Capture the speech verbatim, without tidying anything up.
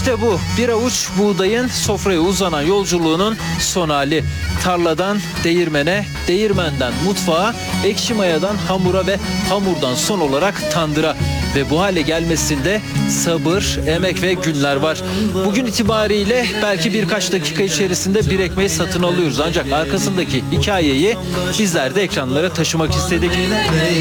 İşte bu bir avuç buğdayın sofraya uzanan yolculuğunun son hali. Tarladan değirmene, değirmenden mutfağa, ekşi mayadan hamura ve hamurdan son olarak tandıra. Ve bu hale gelmesinde sabır, emek ve günler var. Bugün itibariyle belki birkaç dakika içerisinde bir ekmeği satın alıyoruz. Ancak arkasındaki hikayeyi bizler de ekranlara taşımak istedik.